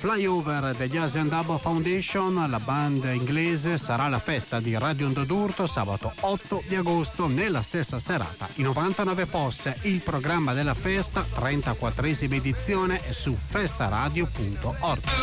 Flyover degli Asian Double Foundation, la band inglese, sarà la festa di Radio Onda d'Urto sabato 8 di agosto nella stessa serata. I 99 Posse, il programma della festa, 34esima edizione, è su festaradio.org.